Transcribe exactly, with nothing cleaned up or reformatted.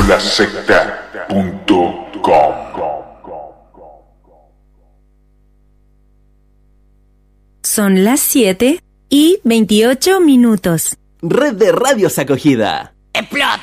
la secta punto com. Son las siete y veintiocho minutos. Red de Radios Acogida. ¡Explota!